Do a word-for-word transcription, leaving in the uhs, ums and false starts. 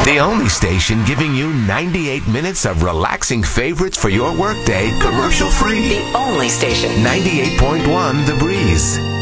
The only station giving you ninety-eight minutes of relaxing favorites for your workday, commercial free. The only station. ninety-eight point one The Breeze.